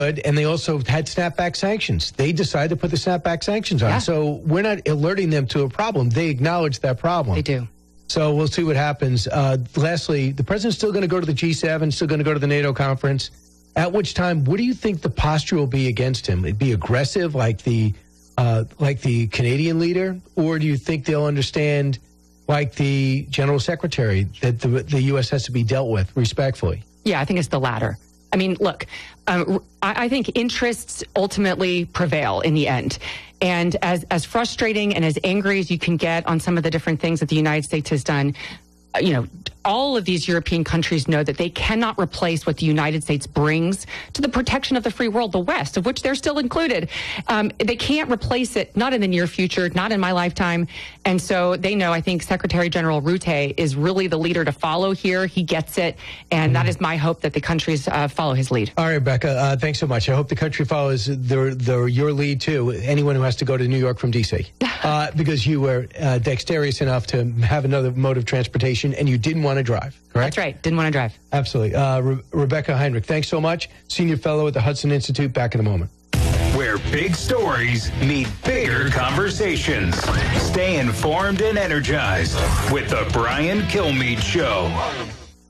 And they also had snapback sanctions. They decided to put the snapback sanctions on. Yeah. So we're not alerting them to a problem. They acknowledge that problem. They do. So we'll see what happens. Lastly, the president's still going to go to the G7, still going to go to the NATO conference. At which time, what do you think the posture will be against him? It'd be aggressive like the Canadian leader? Or do you think they'll understand, like the general secretary, that the U.S. has to be dealt with respectfully? Yeah, I think it's the latter. I mean, look, I think interests ultimately prevail in the end. And as frustrating and as angry as you can get on some of the different things that the United States has done, all of these European countries know that they cannot replace what the United States brings to the protection of the free world, the West, of which they're still included. They can't replace it, not in the near future, not in my lifetime. And so they know, I think Secretary General Rutte is really the leader to follow here. He gets it. And that is my hope, that the countries follow his lead. All right, Rebecca, thanks so much. I hope the country follows your lead, too, anyone who has to go to New York from D.C. Because you were dexterous enough to have another mode of transportation, and you didn't want to drive, correct? That's right. Didn't want to drive. Absolutely. Rebecca Heinrich, thanks so much. Senior Fellow at the Hudson Institute. Back in a moment. Where big stories meet bigger conversations. Stay informed and energized with the Brian Kilmeade Show.